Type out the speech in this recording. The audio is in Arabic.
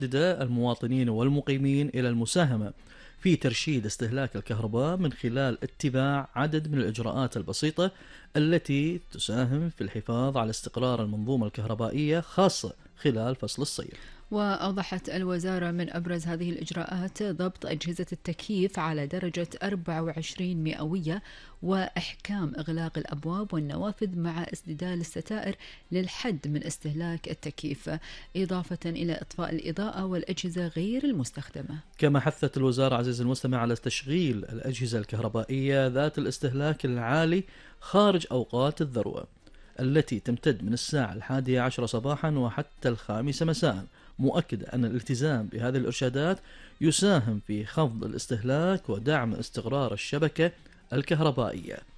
المواطنين والمقيمين إلى المساهمة في ترشيد استهلاك الكهرباء من خلال اتباع عدد من الإجراءات البسيطة التي تساهم في الحفاظ على استقرار المنظومة الكهربائية، خاصة خلال فصل الصيف. وأوضحت الوزارة من أبرز هذه الإجراءات ضبط أجهزة التكييف على درجة 24 مئوية، وإحكام إغلاق الأبواب والنوافذ مع اسدال الستائر للحد من استهلاك التكييف، إضافة إلى إطفاء الإضاءة والأجهزة غير المستخدمة. كما حثت الوزارة عزيز المستمع على تشغيل الأجهزة الكهربائية ذات الاستهلاك العالي خارج أوقات الذروة التي تمتد من الساعة 11 صباحا وحتى 5 مساء، مؤكدة أن الالتزام بهذه الإرشادات يساهم في خفض الاستهلاك ودعم استقرار الشبكة الكهربائية.